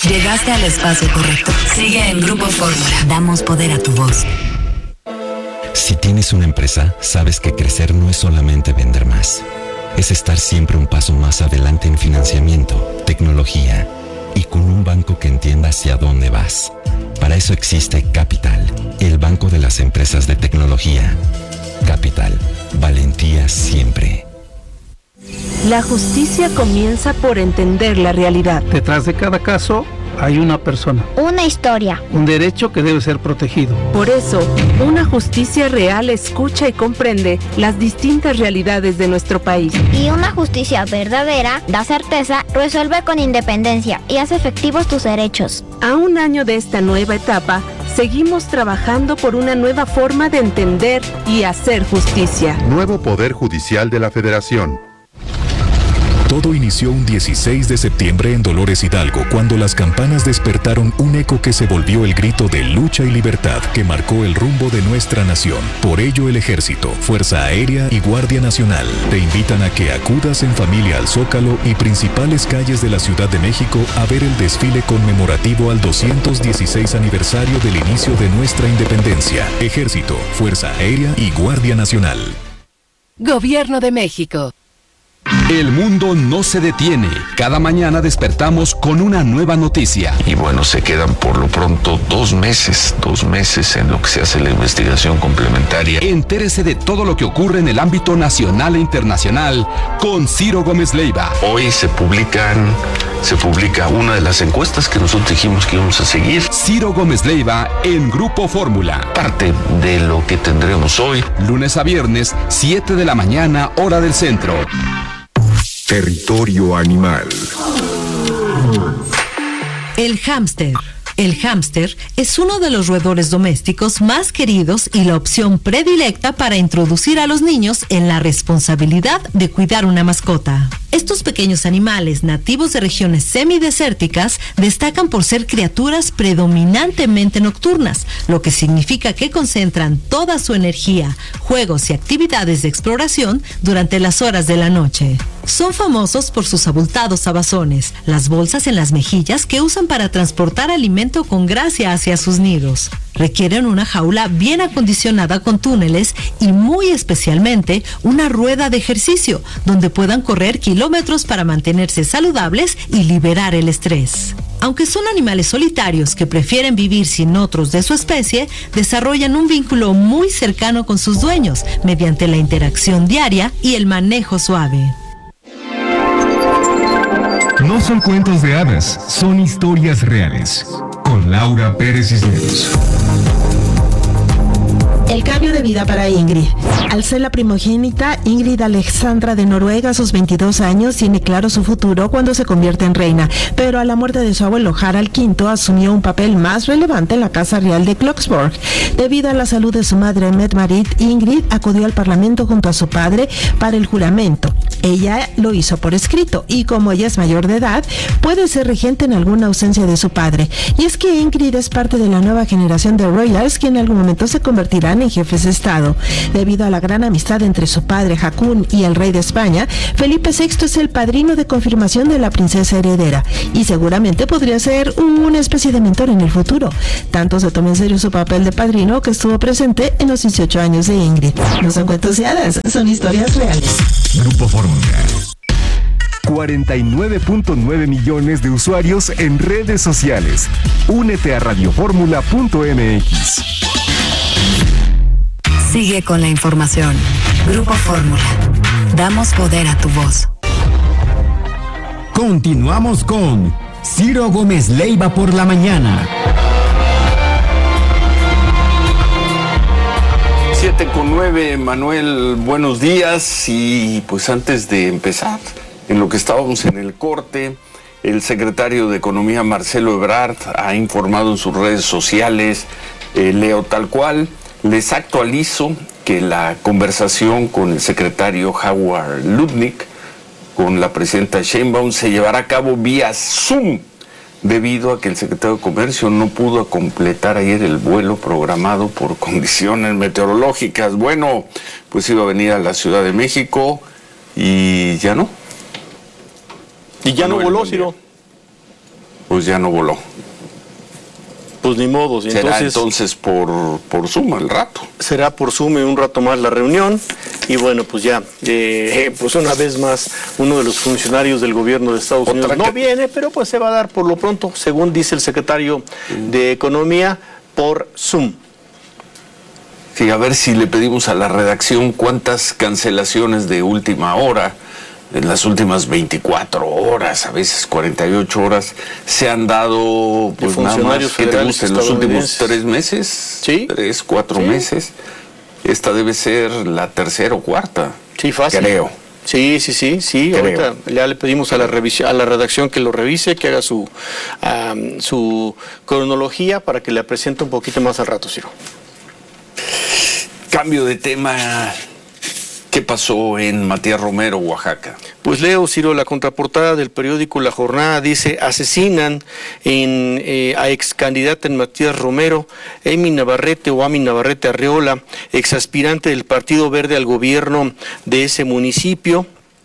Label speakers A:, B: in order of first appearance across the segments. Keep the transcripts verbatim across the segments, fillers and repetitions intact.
A: Llegaste al espacio correcto. Sigue en Grupo Fórmula. Damos poder a tu voz.
B: Si tienes una empresa, sabes que crecer no es solamente vender más. Es estar siempre un paso más adelante en financiamiento, tecnología y con un banco que entienda hacia dónde vas. Para eso existe Capital, el banco de las empresas de tecnología. Capital, valentía siempre.
C: La justicia comienza por entender la realidad.
D: Detrás de cada caso hay una persona.
E: Una historia.
D: Un derecho que debe ser protegido.
C: Por eso, una justicia real escucha y comprende las distintas realidades de nuestro país.
E: Y una justicia verdadera da certeza, resuelve con independencia y hace efectivos tus derechos.
C: A un año de esta nueva etapa, seguimos trabajando por una nueva forma de entender y hacer justicia.
F: Nuevo Poder Judicial de la Federación.
G: Todo inició un dieciséis de septiembre en Dolores Hidalgo, cuando las campanas despertaron un eco que se volvió el grito de lucha y libertad que marcó el rumbo de nuestra nación. Por ello, el Ejército, Fuerza Aérea y Guardia Nacional te invitan a que acudas en familia al Zócalo y principales calles de la Ciudad de México a ver el desfile conmemorativo al doscientos dieciséis aniversario del inicio de nuestra independencia. Ejército, Fuerza Aérea y Guardia Nacional.
H: Gobierno de México.
I: El mundo no se detiene. Cada mañana despertamos con una nueva noticia.
J: Y bueno, se quedan por lo pronto dos meses, dos meses en lo que se hace la investigación complementaria.
I: Entérese de todo lo que ocurre en el ámbito nacional e internacional con Ciro Gómez Leiva.
J: Hoy se publican, se publica una de las encuestas que nosotros dijimos que íbamos a seguir.
I: Ciro Gómez Leiva en Grupo Fórmula.
J: Parte de lo que tendremos hoy.
I: Lunes a viernes, siete de la mañana, hora del centro.
F: Territorio animal.
K: El hámster. El hámster es uno de los roedores domésticos más queridos y la opción predilecta para introducir a los niños en la responsabilidad de cuidar una mascota. Estos pequeños animales nativos de regiones semidesérticas destacan por ser criaturas predominantemente nocturnas, lo que significa que concentran toda su energía, juegos y actividades de exploración durante las horas de la noche. Son famosos por sus abultados abazones, las bolsas en las mejillas que usan para transportar alimento con gracia hacia sus nidos. Requieren una jaula bien acondicionada con túneles y muy especialmente una rueda de ejercicio donde puedan correr kilómetros para mantenerse saludables y liberar el estrés. Aunque son animales solitarios que prefieren vivir sin otros de su especie, desarrollan un vínculo muy cercano con sus dueños mediante la interacción diaria y el manejo suave.
L: No son cuentos de hadas, son historias reales. Con Laura Pérez Cisneros.
M: El cambio de vida para Ingrid. Al ser la primogénita, Ingrid Alexandra de Noruega, a sus veintidós años, tiene claro su futuro cuando se convierte en reina, pero a la muerte de su abuelo Harald quinto asumió un papel más relevante en la Casa Real de Kloksborg. Debido a la salud de su madre Mette-Marit, Ingrid acudió al Parlamento junto a su padre para el juramento. Ella lo hizo por escrito y como ella es mayor de edad, puede ser regente en alguna ausencia de su padre. Y es que Ingrid es parte de la nueva generación de royals que en algún momento se convertirán en jefes de Estado. Debido a la gran amistad entre su padre Haakon y el rey de España, Felipe sexto es el padrino de confirmación de la princesa heredera y seguramente podría ser una especie de mentor en el futuro. Tanto se toma en serio su papel de padrino que estuvo presente en los dieciocho años de Ingrid. No son cuentos de hadas, son historias reales.
L: Grupo Fórmula.
N: cuarenta y nueve punto nueve millones de usuarios en redes sociales. Únete a radioformula punto m x.
A: Sigue con la información. Grupo Fórmula. Damos poder a tu voz.
O: Continuamos con Ciro Gómez Leiva por la mañana.
J: siete con nueve, Manuel, buenos días. Y pues antes de empezar, en lo que estábamos en el corte, el secretario de Economía, Marcelo Ebrard, ha informado en sus redes sociales, eh, leo tal cual, les actualizo que la conversación con el secretario Howard Lutnick, con la presidenta Sheinbaum, se llevará a cabo vía Zoom, debido a que el secretario de Comercio no pudo completar ayer el vuelo programado por condiciones meteorológicas. Bueno, pues iba a venir a la Ciudad de México y ya no.
P: Y ya no voló, Ciro.
J: pues ya no voló.
P: Pues ni modo.
J: Será entonces, entonces por, por Zoom al rato.
P: Será por Zoom un rato más la reunión y bueno, pues ya, eh, pues una vez más uno de los funcionarios del gobierno de Estados Unidos no viene, pero pues se va a dar por lo pronto, según dice el secretario mm. de Economía, por Zoom.
J: Sí, a ver si le pedimos a la redacción cuántas cancelaciones de última hora, en las últimas veinticuatro horas, a veces cuarenta y ocho horas, se han dado, pues nada más, ¿qué te gusta? En los últimos tres meses,
P: ¿sí?
J: Tres, cuatro ¿Sí? meses. Esta debe ser la tercera o cuarta.
P: Sí, fácil.
J: Creo.
P: Sí, sí, sí, sí. Creo. Ahorita ya le pedimos a la revisión, a la redacción que lo revise, que haga su, um, su cronología para que le presente un poquito más al rato, Ciro.
J: Cambio de tema. ¿Qué pasó en Matías Romero, Oaxaca?
P: Pues leo, Ciro, la contraportada del periódico La Jornada dice: asesinan en, eh, a ex candidata en Matías Romero, Amy Navarrete o Amy Navarrete Arreola, ex aspirante del Partido Verde al gobierno de ese municipio.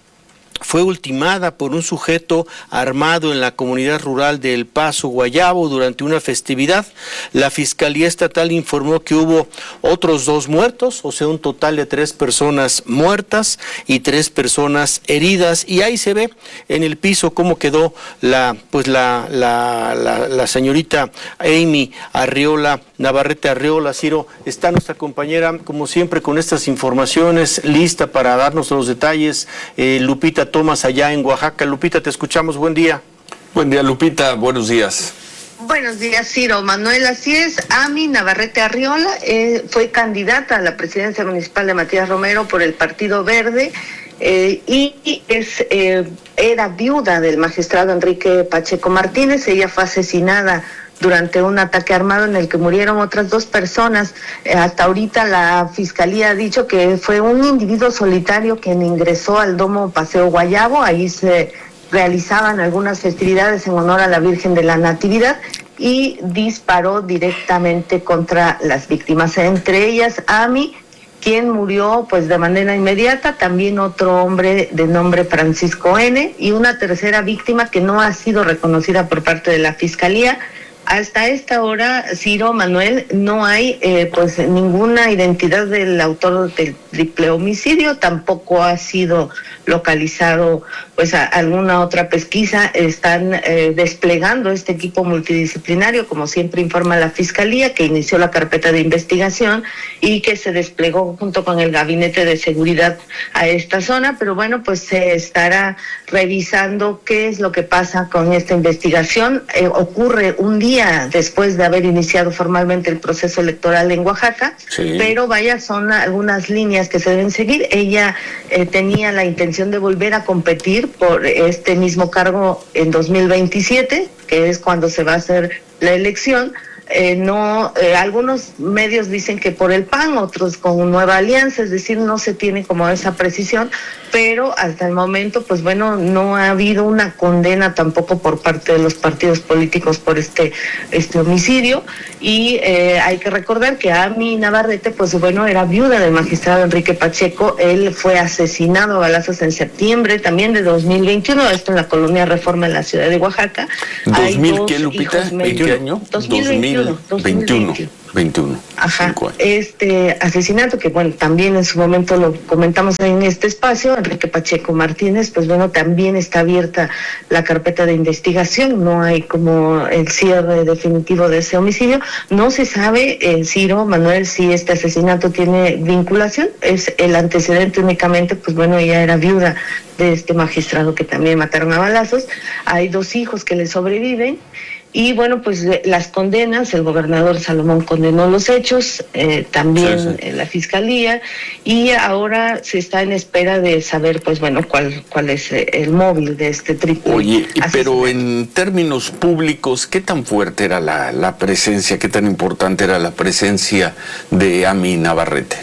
P: Fue ultimada por un sujeto armado en la comunidad rural de El Paso, Guayabo, durante una festividad. La Fiscalía Estatal informó que hubo otros dos muertos, o sea, un total de tres personas muertas y tres personas heridas. Y ahí se ve en el piso cómo quedó la, pues la, la, la, la señorita Amy Arreola, Navarrete Arreola. Ciro, está nuestra compañera, como siempre, con estas informaciones, lista para darnos los detalles. Eh, Lupita Tomás, allá en Oaxaca. Lupita, te escuchamos. Buen día.
J: Buen día, Lupita. Buenos días.
Q: Buenos días, Ciro. Manuel, así es. Amy Navarrete Arreola eh, fue candidata a la presidencia municipal de Matías Romero por el Partido Verde eh, y es eh, era viuda del magistrado Enrique Pacheco Martínez. Ella fue asesinada durante un ataque armado en el que murieron otras dos personas. Eh, hasta ahorita la Fiscalía ha dicho que fue un individuo solitario quien ingresó al Domo Paseo Guayabo. Ahí se realizaban algunas festividades en honor a la Virgen de la Natividad y disparó directamente contra las víctimas, entre ellas Amy, quien murió pues de manera inmediata, también otro hombre de nombre Francisco N. y una tercera víctima que no ha sido reconocida por parte de la Fiscalía. Hasta esta hora, Ciro, Manuel, no hay eh, pues ninguna identidad del autor del triple homicidio, tampoco ha sido localizado pues a, alguna otra pesquisa. Están eh, desplegando este equipo multidisciplinario, como siempre informa la Fiscalía, que inició la carpeta de investigación y que se desplegó junto con el Gabinete de Seguridad a esta zona, pero bueno, pues se estará revisando qué es lo que pasa con esta investigación. Eh, ocurre un día después de haber iniciado formalmente el proceso electoral en Oaxaca, sí. Pero vaya, son algunas líneas que se deben seguir. Ella eh, tenía la intención de volver a competir por este mismo cargo en dos mil veintisiete, que es cuando se va a hacer la elección. Eh, no, eh, algunos medios dicen que por el P A N, otros con Nueva Alianza, es decir, no se tiene como esa precisión, pero hasta el momento, pues bueno, no ha habido una condena tampoco por parte de los partidos políticos por este, este homicidio, y eh, hay que recordar que Amy Navarrete, pues bueno, era viuda del magistrado Enrique Pacheco. Él fue asesinado a balazos en septiembre también de dos mil veintiuno, esto en la colonia Reforma en la ciudad de Oaxaca.
J: ¿dos mil qué, Lupita? ¿veinte años?
Q: dos mil veintiuno.
J: veintiuno. veintiuno.
Q: Ajá, este asesinato que bueno, también en su momento lo comentamos en este espacio, Enrique Pacheco Martínez, pues bueno, también está abierta la carpeta de investigación, no hay como el cierre definitivo de ese homicidio, no se sabe, eh, Ciro, Manuel, si este asesinato tiene vinculación, es el antecedente únicamente, pues bueno, ella era viuda de este magistrado que también mataron a balazos, hay dos hijos que le sobreviven. Y bueno, pues las condenas, el gobernador Salomón condenó los hechos, eh, también sí, sí. la Fiscalía, y ahora se está en espera de saber, pues bueno, cuál cuál es el móvil de este triple.
J: Oye, pero en términos públicos, ¿qué tan fuerte era la, la presencia, qué tan importante era la presencia de Amy Navarrete?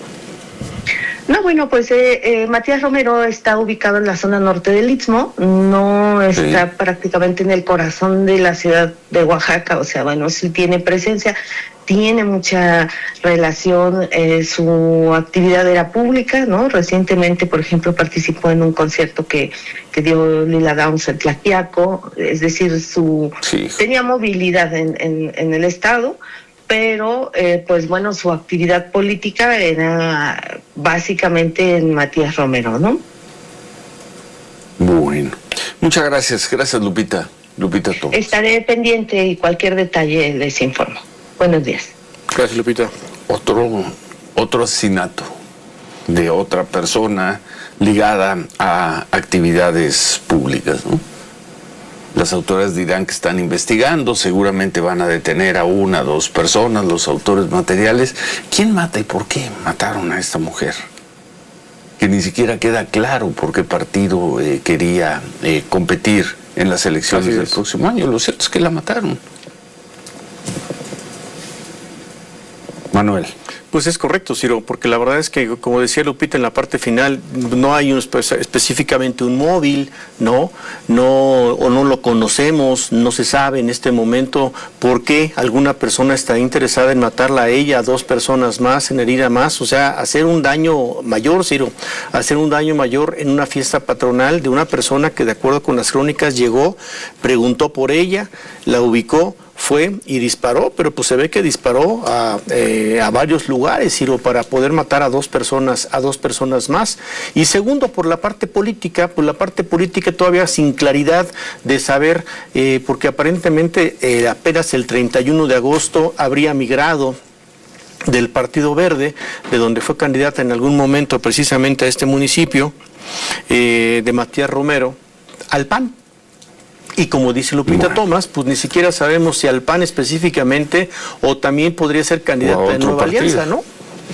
Q: No, bueno, pues eh, eh, Matías Romero está ubicado en la zona norte del Istmo, no está sí. prácticamente en el corazón de la ciudad de Oaxaca, o sea, bueno, sí tiene presencia. tiene mucha relación, eh, su actividad era pública, ¿no? Recientemente, por ejemplo, participó en un concierto que, que dio Lila Downs en Tlaxiaco, es decir, su sí. tenía movilidad en, en, en el Estado, pero eh, pues bueno, su actividad política era básicamente en Matías Romero, ¿no?
J: Bueno, muchas gracias, gracias Lupita, Lupita Tomás.
Q: Estaré pendiente y cualquier detalle les informo. Buenos días.
P: Gracias, Lupita.
J: Otro, otro asesinato de otra persona ligada a actividades públicas, ¿no? Las autoridades dirán que están investigando, seguramente van a detener a una, dos personas, los autores materiales. ¿Quién mata y por qué mataron a esta mujer? Que ni siquiera queda claro por qué partido eh, quería eh, competir en las elecciones del próximo año. Lo cierto es que la mataron. Manuel.
P: Pues es correcto, Ciro, porque la verdad es que, como decía Lupita en la parte final, no hay un espe- específicamente un móvil, ¿no? No, o no lo conocemos, no se sabe en este momento por qué alguna persona está interesada en matarla a ella, a dos personas más, en herir a más, o sea, hacer un daño mayor, Ciro, hacer un daño mayor en una fiesta patronal de una persona que, de acuerdo con las crónicas, llegó, preguntó por ella, la ubicó, fue y disparó, pero pues se ve que disparó a, eh, a varios lugares, Ciro, para poder matar a dos personas, a dos personas más. Y segundo, por la parte política, por la parte política todavía sin claridad de saber, eh, porque aparentemente eh, apenas el treinta y uno de agosto habría migrado del Partido Verde, de donde fue candidata en algún momento precisamente a este municipio, eh, de Matías Romero, al P A N. Y como dice Lupita bueno. Tomás, pues ni siquiera sabemos si al P A N específicamente o también podría ser candidata de Nueva partido. Alianza, ¿no?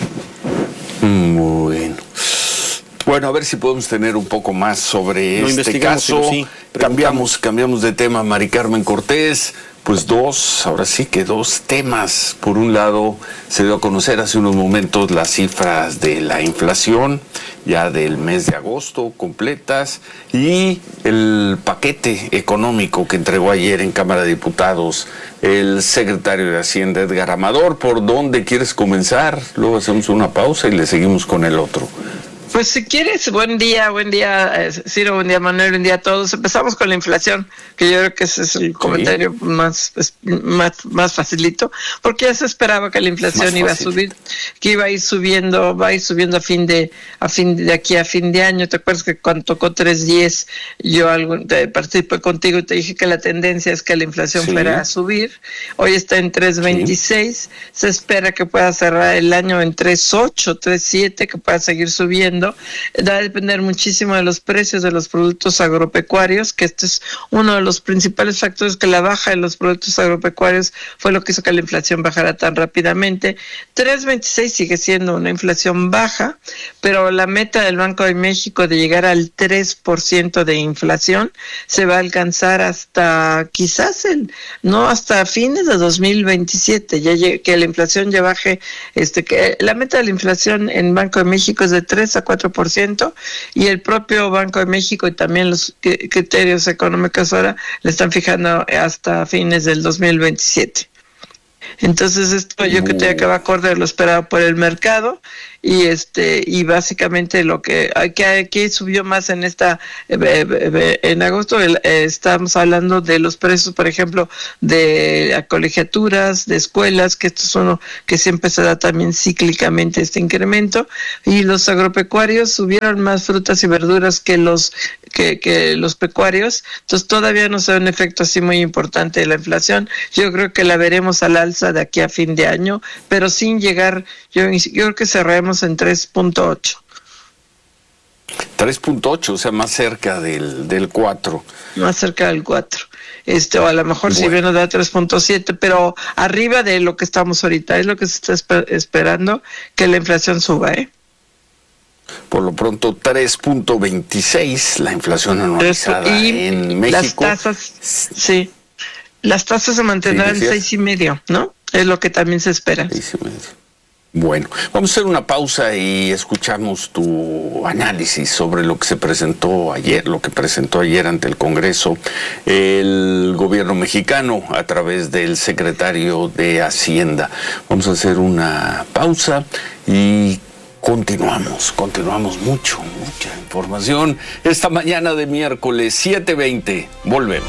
J: Bueno. Bueno, a ver si podemos tener un poco más sobre Lo este caso. Sí, cambiamos, cambiamos de tema, Mari Carmen Cortés. Pues dos, ahora sí que dos temas. Por un lado, se dio a conocer hace unos momentos las cifras de la inflación, ya del mes de agosto, completas, y el paquete económico que entregó ayer en Cámara de Diputados el secretario de Hacienda, Edgar Amador. ¿Por dónde quieres comenzar? Luego hacemos una pausa y le seguimos con el otro.
R: Pues si quieres, buen día, buen día, Ciro, buen día, Manuel, buen día a todos. Empezamos con la inflación, que yo creo que ese es el comentario sí. más, más más facilito, porque ya se esperaba que la inflación iba a subir, que iba a ir subiendo, va a ir subiendo a fin de a fin de aquí a fin de año. ¿Te acuerdas que cuando tocó tres diez yo algo te participé contigo y te dije que la tendencia es que la inflación sí. fuera a subir? Hoy está en tres veintiséis, sí. se espera que pueda cerrar el año en tres ocho, tres siete, que pueda seguir subiendo. Va a depender muchísimo de los precios de los productos agropecuarios, que este es uno de los principales factores, que la baja de los productos agropecuarios fue lo que hizo que la inflación bajara tan rápidamente. tres veintiséis sigue siendo una inflación baja, pero la meta del Banco de México de llegar al tres por ciento de inflación se va a alcanzar hasta quizás el no hasta fines de dos mil veintisiete, ya que la inflación ya baje, este que la meta de la inflación en Banco de México es de tres a cuatro por ciento, y el propio Banco de México y también los criterios económicos ahora le están fijando hasta fines del dos mil veintisiete. Entonces esto yo creo que va acorde a lo esperado por el mercado, y este y básicamente lo que que aquí subió más en esta eh, en agosto eh, estamos hablando de los precios, por ejemplo, de colegiaturas, de escuelas, que esto es uno que siempre se da también cíclicamente este incremento, y los agropecuarios subieron más frutas y verduras que los que, que los pecuarios. Entonces todavía no se ve un efecto así muy importante de la inflación. Yo creo que la veremos al alza de aquí a fin de año, pero sin llegar, yo, yo creo que cerraremos en tres punto ocho.
J: tres punto ocho, o sea, más cerca del, del cuatro.
R: Más cerca del cuatro. Este, o a lo mejor bueno. si bien nos da tres punto siete, pero arriba de lo que estamos ahorita. Es lo que se está esper- esperando, que la inflación suba, ¿eh?
J: Por lo pronto, tres punto veintiséis, la inflación anualizada y en México.
R: Las tasas, sí. Las tasas se mantendrán en seis y medio, ¿no? Es lo que también se espera.
J: Seis y medio. Bueno, vamos a hacer una pausa y escuchamos tu análisis sobre lo que se presentó ayer, lo que presentó ayer ante el Congreso el gobierno mexicano a través del secretario de Hacienda. Vamos a hacer una pausa y continuamos, continuamos mucho, mucha información esta mañana de miércoles siete veinte. Volvemos.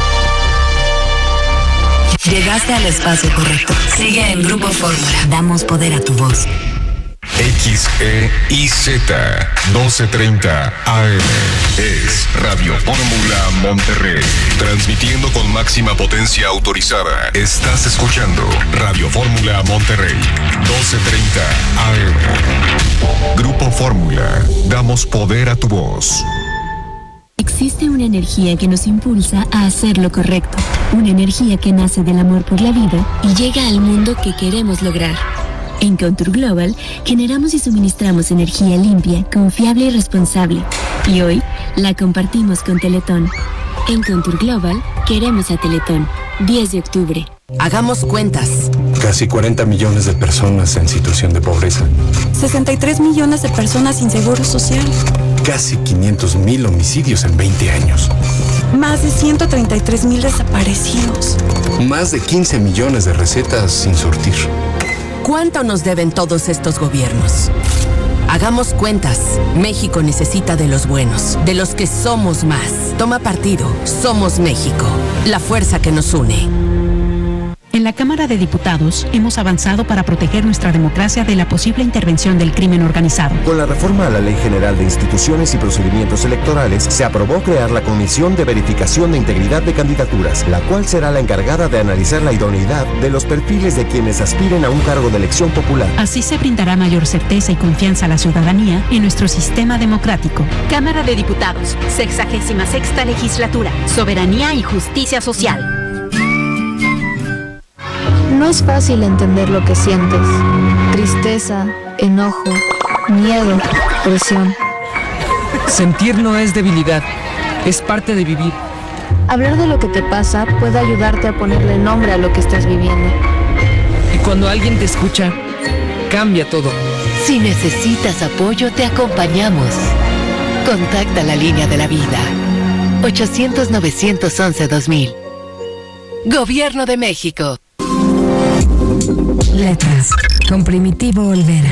A: Llegaste al espacio correcto. Sigue en Grupo Fórmula. Damos poder a tu voz.
G: X E I Z doce treinta A M es Radio Fórmula Monterrey, transmitiendo con máxima potencia autorizada. Estás escuchando Radio Fórmula Monterrey, doce treinta A M. Grupo Fórmula, damos poder a tu voz.
S: Existe una energía que nos impulsa a hacer lo correcto, una energía que nace del amor por la vida y llega al mundo que queremos lograr. En Contour Global generamos y suministramos energía limpia, confiable y responsable, y hoy la compartimos con Teletón. En Contour Global queremos a Teletón. diez de octubre.
H: Hagamos cuentas.
T: Casi cuarenta millones de personas en situación de pobreza.
U: sesenta y tres millones de personas sin seguro social.
T: Casi quinientos mil homicidios en veinte años.
U: Más de ciento treinta y tres mil desaparecidos.
T: Más de quince millones de recetas sin surtir.
H: ¿Cuánto nos deben todos estos gobiernos? Hagamos cuentas. México necesita de los buenos, de los que somos más. Toma partido. Somos México, la fuerza que nos une.
V: En la Cámara de Diputados hemos avanzado para proteger nuestra democracia de la posible intervención del crimen organizado.
W: Con la reforma a la Ley General de Instituciones y Procedimientos Electorales, se aprobó crear la Comisión de Verificación de Integridad de Candidaturas, la cual será la encargada de analizar la idoneidad de los perfiles de quienes aspiren a un cargo de elección popular.
V: Así se brindará mayor certeza y confianza a la ciudadanía en nuestro sistema democrático.
X: Cámara de Diputados, sexagésima sexta legislatura, soberanía y justicia social.
E: No es fácil entender lo que sientes. Tristeza, enojo, miedo, presión.
Y: Sentir no es debilidad, es parte de vivir.
E: Hablar de lo que te pasa puede ayudarte a ponerle nombre a lo que estás viviendo.
Y: Y cuando alguien te escucha, cambia todo.
H: Si necesitas apoyo, te acompañamos. Contacta la línea de la vida. ochocientos, novecientos once, dos mil. Gobierno de México.
A: Letras, con Primitivo Olvera.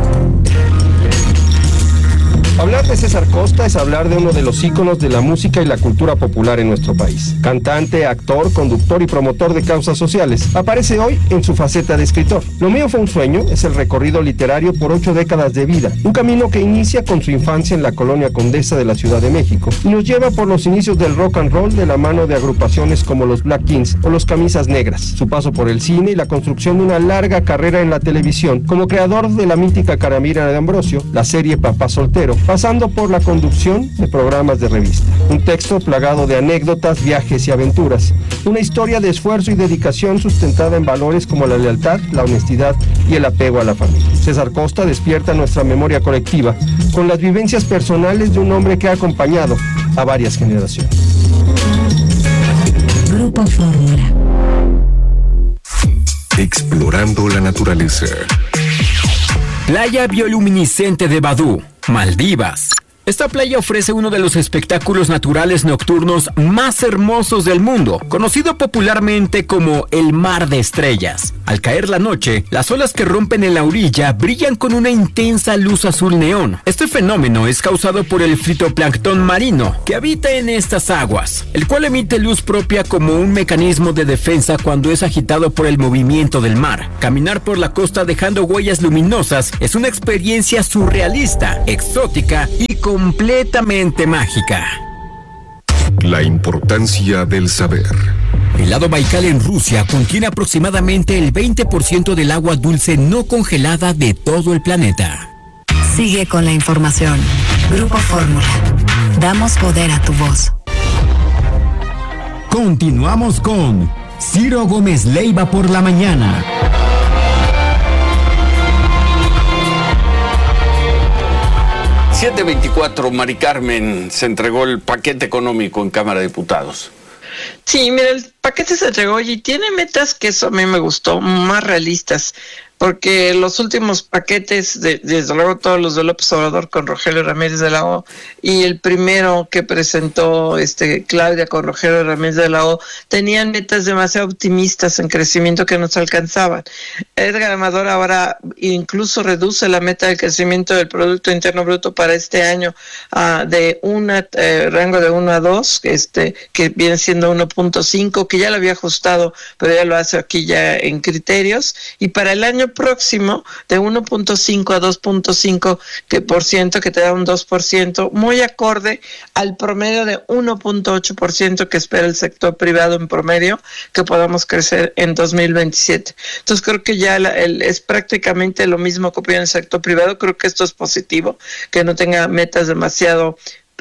Z: Hablar de César Costa es hablar de uno de los íconos de la música y la cultura popular en nuestro país. Cantante, actor, conductor y promotor de causas sociales. Aparece hoy en su faceta de escritor. Lo mío fue un sueño es el recorrido literario por ocho décadas de vida. Un camino que inicia con su infancia en la colonia Condesa de la Ciudad de México y nos lleva por los inicios del rock and roll de la mano de agrupaciones como los Black Kings o los Camisas Negras. Su paso por el cine y la construcción de una larga carrera en la televisión como creador de la mítica Caramira de Ambrosio, la serie Papá Soltero, pasando por la conducción de programas de revista. Un texto plagado de anécdotas, viajes y aventuras. Una historia de esfuerzo y dedicación sustentada en valores como la lealtad, la honestidad y el apego a la familia. César Costa despierta nuestra memoria colectiva con las vivencias personales de un hombre que ha acompañado a varias generaciones.
A: Grupo Fórmula.
G: Explorando la naturaleza.
O: Playa bioluminiscente de Badú, Maldivas. Esta playa ofrece uno de los espectáculos naturales nocturnos más hermosos del mundo, conocido popularmente como el Mar de Estrellas. Al caer la noche, las olas que rompen en la orilla brillan con una intensa luz azul neón. Este fenómeno es causado por el fitoplancton marino que habita en estas aguas, el cual emite luz propia como un mecanismo de defensa cuando es agitado por el movimiento del mar. Caminar por la costa dejando huellas luminosas es una experiencia surrealista, exótica y completamente mágica.
G: La importancia del saber.
O: El lago Baikal en Rusia contiene aproximadamente el veinte por ciento del agua dulce no congelada de todo el planeta.
A: Sigue con la información. Grupo Fórmula. Damos poder a tu voz.
O: Continuamos con Ciro Gómez Leiva por la mañana.
J: siete veinticuatro, Mari Carmen, se entregó el paquete económico en Cámara de Diputados.
R: Sí, mira, el paquete se entregó y tiene metas que eso a mí me gustó, más realistas, porque los últimos paquetes, de, desde luego todos los de López Obrador con Rogelio Ramírez de la O, y el primero que presentó este Claudia con Rogelio Ramírez de la O, tenían metas demasiado optimistas en crecimiento que no se alcanzaban. Edgar Amador ahora incluso reduce la meta de crecimiento del Producto Interno Bruto para este año uh, de un eh, rango de uno a dos, este, que viene siendo uno punto cinco, que ya lo había ajustado, pero ya lo hace aquí ya en criterios, y para el año próximo de uno punto cinco a dos punto cinco que por ciento, que te da un dos por ciento, muy acorde al promedio de uno punto ocho por ciento que espera el sector privado en promedio que podamos crecer en dos mil veintisiete. Entonces creo que ya la, el, es prácticamente lo mismo que opina el sector privado. Creo que esto es positivo, que no tenga metas demasiado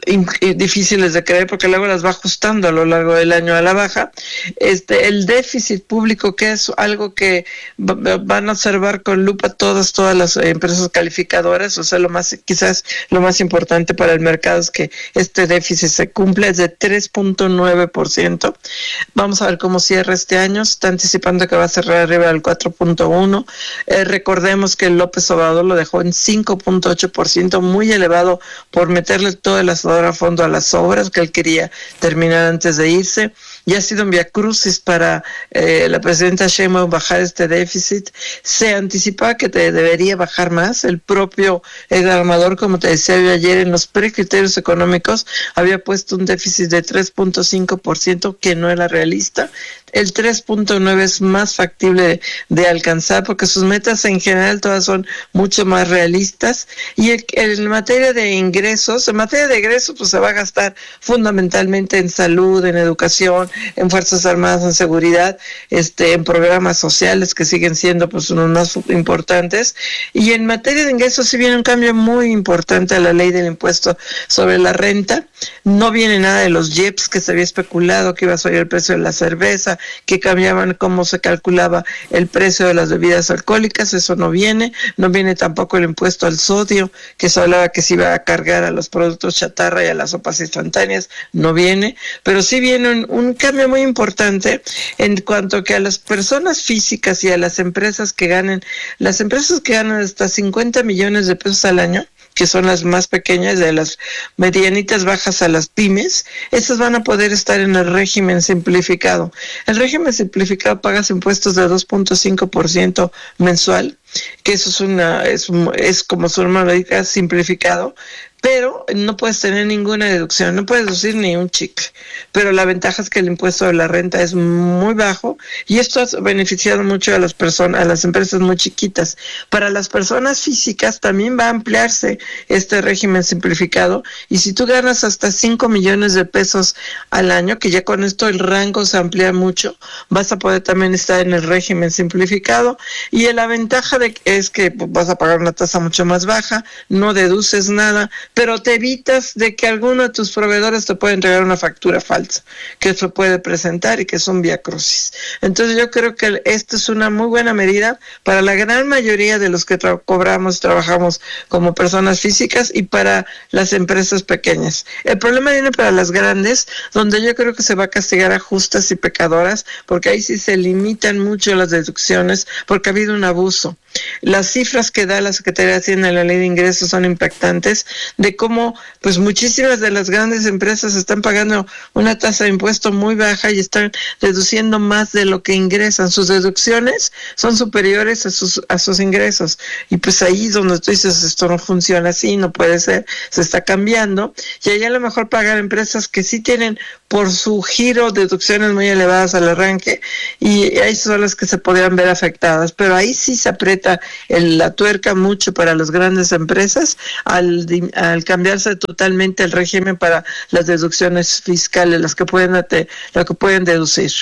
R: difíciles de creer, porque luego las va ajustando a lo largo del año a la baja. Este, el déficit público, que es algo que van a observar con lupa todas todas las empresas calificadoras, o sea, lo más quizás lo más importante para el mercado es que este déficit se cumpla, es de tres punto nueve por ciento. Vamos a ver cómo cierra este año. Se está anticipando que va a cerrar arriba del cuatro punto uno. Eh, recordemos que López Obrador lo dejó en cinco punto ocho por ciento, muy elevado por meterle todas las a fondo a las obras que él quería terminar antes de irse. Ya ha sido un viacrucis para eh, la presidenta Sheinbaum bajar este déficit. Se anticipaba que te debería bajar más. El propio Edgar Amador, como te decía yo ayer, en los precriterios económicos había puesto un déficit de tres punto cinco por ciento que no era realista. El tres punto nueve es más factible de, de alcanzar, porque sus metas en general todas son mucho más realistas. Y el, en materia de ingresos, en materia de ingresos, pues se va a gastar fundamentalmente en salud, en educación, en Fuerzas Armadas, en seguridad, este, en programas sociales que siguen siendo pues unos más importantes. Y en materia de ingresos sí viene un cambio muy importante a la ley del impuesto sobre la renta. No viene nada de los I E P S que se había especulado que iba a subir el precio de la cerveza, que cambiaban cómo se calculaba el precio de las bebidas alcohólicas. Eso no viene. No viene tampoco el impuesto al sodio, que se hablaba que se iba a cargar a los productos chatarra y a las sopas instantáneas. No viene, pero sí viene un, un cambio muy importante en cuanto que a las personas físicas y a las empresas que ganen, las empresas que ganan hasta cincuenta millones de pesos al año, que son las más pequeñas, de las medianitas bajas a las pymes, esas van a poder estar en el régimen simplificado. El régimen simplificado pagas impuestos de dos punto cinco por ciento mensual, que eso es una es, es como su nombre simplificado, pero no puedes tener ninguna deducción, no puedes deducir ni un chicle. Pero la ventaja es que el impuesto de la renta es muy bajo y esto ha beneficiado mucho a las personas, a las empresas muy chiquitas. Para las personas físicas también va a ampliarse este régimen simplificado, y si tú ganas hasta cinco millones de pesos al año, que ya con esto el rango se amplía mucho, vas a poder también estar en el régimen simplificado. Y la ventaja de es que vas a pagar una tasa mucho más baja, no deduces nada, pero te evitas de que alguno de tus proveedores te pueda entregar una factura falsa, que se puede presentar y que es un viacrucis. Entonces yo creo que esta es una muy buena medida para la gran mayoría de los que tra- cobramos, trabajamos como personas físicas, y para las empresas pequeñas. El problema viene para las grandes, donde yo creo que se va a castigar a justas y pecadoras, porque ahí sí se limitan mucho las deducciones, porque ha habido un abuso. Las cifras que da la Secretaría de Hacienda en la Ley de Ingresos son impactantes, de cómo pues muchísimas de las grandes empresas están pagando una tasa de impuesto muy baja y están deduciendo más de lo que ingresan. Sus deducciones son superiores a sus a sus ingresos, y pues ahí es donde tú dices, esto no funciona así, no puede ser, se está cambiando. Y ahí a lo mejor pagar empresas que sí tienen por su giro deducciones muy elevadas al arranque, y ahí son las que se podrían ver afectadas, pero ahí sí se aprieta el, la tuerca mucho para las grandes empresas al, al cambiarse totalmente el régimen para las deducciones fiscales, las que pueden ate, lo que pueden deducir.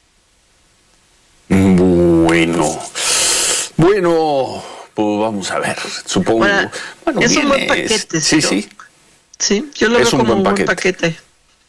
J: Bueno, bueno, pues vamos a ver, supongo.
R: Bueno,
J: bueno,
R: es
J: vienes,
R: un buen paquete.
J: Sí, sí.
R: Sí, sí yo lo
J: es
R: veo como
J: un buen
R: un
J: paquete.
R: buen paquete.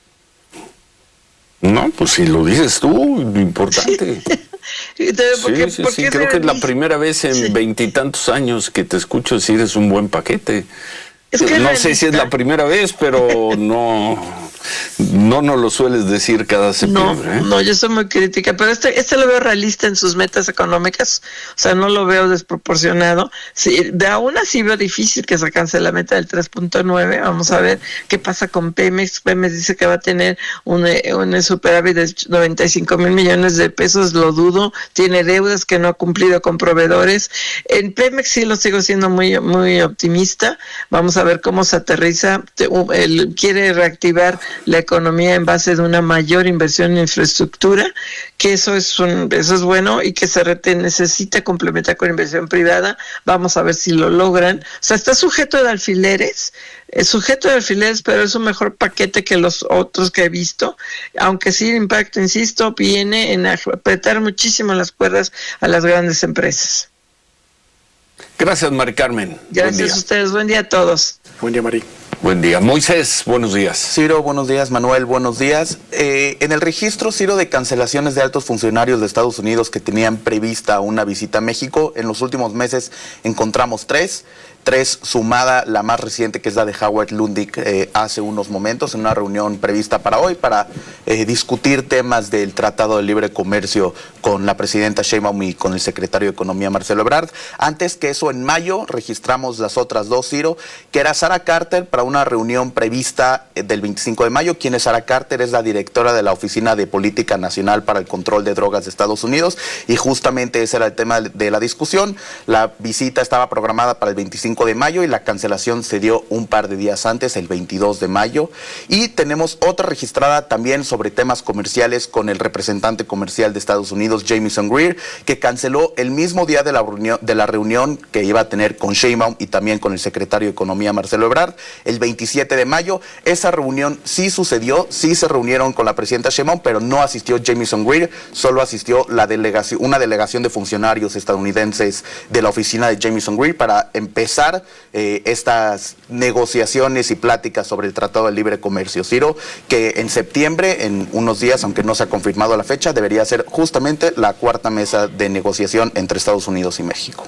J: No, pues si lo dices tú, lo importante.
R: Porque,
J: sí, sí,
R: porque
J: sí, creo que es la primera vez en veintitantos sí. años que te escucho decir es un buen paquete. Es que no sé si es la primera vez, pero no, No nos lo sueles decir cada septiembre.
R: No,
J: ¿eh?
R: no, yo soy muy crítica, pero este, este lo veo realista en sus metas económicas, o sea, no lo veo desproporcionado. Sí, de aún así veo difícil que se alcance la meta del tres punto nueve. Vamos a ver qué pasa con Pemex. Pemex dice que va a tener un, un superávit de noventa y cinco mil millones de pesos, lo dudo. Tiene deudas que no ha cumplido con proveedores. En Pemex sí lo sigo siendo muy, muy optimista. Vamos a ver cómo se aterriza. Él quiere reactivar la economía en base de una mayor inversión en infraestructura, que eso es un, eso es bueno, y que se rete, necesita complementar con inversión privada. Vamos a ver si lo logran. O sea, está sujeto de alfileres, es sujeto de alfileres, pero es un mejor paquete que los otros que he visto, aunque sí el impacto, insisto, viene en apretar muchísimo las cuerdas a las grandes empresas.
J: Gracias, Mari Carmen.
R: Gracias a ustedes. Buen día a todos.
P: Buen día, Mari.
J: Buen día. Moisés, buenos días.
B: Ciro, buenos días. Manuel, buenos días. Eh, en el registro, Ciro, de cancelaciones de altos funcionarios de Estados Unidos que tenían prevista una visita a México, en los últimos meses encontramos tres. Tres sumada la más reciente, que es la de Howard Lutnick eh, hace unos momentos, en una reunión prevista para hoy, para eh, discutir temas del Tratado de Libre Comercio con la presidenta Sheinbaum y con el secretario de Economía, Marcelo Ebrard. Antes que eso, en mayo, registramos las otras dos, Ciro, que era Sarah Carter, para una reunión prevista eh, del veinticinco de mayo. Quien es Sarah Carter es la directora de la Oficina de Política Nacional para el Control de Drogas de Estados Unidos, y justamente ese era el tema de la discusión. La visita estaba programada para el veinticinco de mayo y la cancelación se dio un par de días antes, el veintidós de mayo. Y tenemos otra registrada también sobre temas comerciales con el representante comercial de Estados Unidos, Jamieson Greer, que canceló el mismo día de la reunión, de la reunión que iba a tener con Sheinbaum y también con el secretario de Economía, Marcelo Ebrard, el veintisiete de mayo. Esa reunión sí sucedió, sí se reunieron con la presidenta Sheinbaum, pero no asistió Jamieson Greer, solo asistió la delegación, una delegación de funcionarios estadounidenses de la oficina de Jamieson Greer para empezar Eh, estas negociaciones y pláticas sobre el Tratado de Libre Comercio, Ciro, que en septiembre, en unos días, aunque no se ha confirmado la fecha, debería ser justamente la cuarta mesa de negociación entre Estados Unidos y México.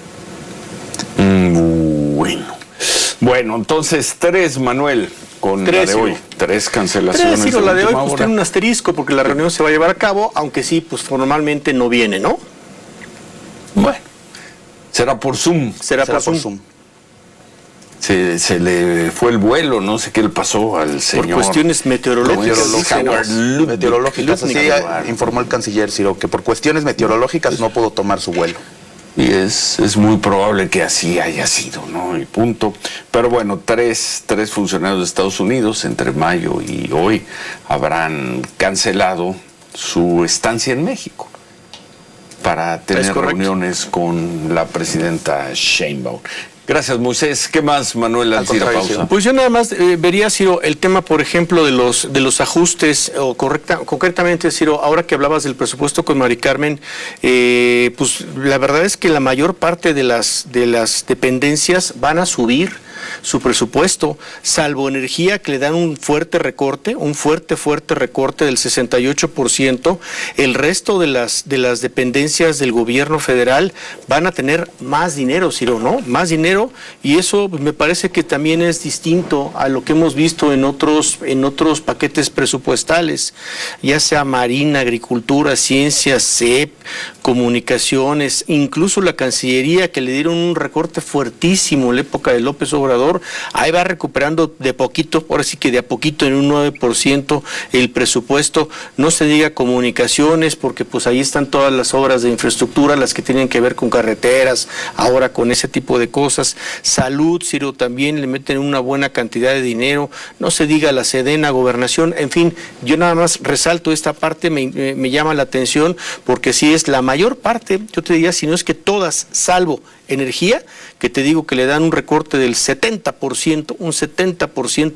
J: Mm, bueno. Bueno, entonces tres, Manuel, con
P: tres,
J: la de hoy.
P: Ciro.
J: Tres cancelaciones.
P: Tres, Ciro,
J: de
P: la de hoy
J: última
P: pues,
J: hora.
P: tiene un asterisco porque la reunión se va a llevar a cabo, aunque sí, pues formalmente no viene, ¿no?
J: Bueno, será por Zoom.
P: Será, será por, por Zoom. Zoom.
J: Se, se le fue el vuelo, no sé qué le pasó al señor.
B: Por cuestiones meteorológicas.
J: Meteorológicas,
B: meteorológicas así informó el canciller, Ciro, que por cuestiones meteorológicas no pudo tomar su vuelo.
J: Y es, es muy probable que así haya sido, ¿no? Y punto. Pero bueno, tres, tres funcionarios de Estados Unidos entre mayo y hoy habrán cancelado su estancia en México para tener reuniones con la presidenta Sheinbaum. Gracias, Moisés. ¿Qué más, Manuel Alcira Pausa?
P: Pues yo nada más eh, vería, Ciro, el tema, por ejemplo, de los de los ajustes, o correcta, concretamente, Ciro, ahora que hablabas del presupuesto con Mari Carmen, eh, pues la verdad es que la mayor parte de las, de las dependencias van a subir su presupuesto, salvo energía, que le dan un fuerte recorte, un fuerte, fuerte recorte del sesenta y ocho por ciento. El resto de las, de las dependencias del gobierno federal van a tener más dinero, Ciro, ¿no? Más dinero, y eso me parece que también es distinto a lo que hemos visto en otros, en otros paquetes presupuestales, ya sea Marina, Agricultura, Ciencias, C E P, Comunicaciones, incluso la Cancillería, que le dieron un recorte fuertísimo en la época de López Obrador. Ahí va recuperando de poquito, ahora sí que de a poquito, en un nueve por ciento el presupuesto. No se diga Comunicaciones, porque pues ahí están todas las obras de infraestructura, las que tienen que ver con carreteras, ahora con ese tipo de cosas. Salud, Ciro, también le meten una buena cantidad de dinero. No se diga la Sedena, Gobernación, en fin, yo nada más resalto esta parte, me, me, me llama la atención, porque sí es la mayor parte, yo te diría, si no es que todas, salvo energía, que te digo que le dan un recorte del setenta por ciento, un setenta por ciento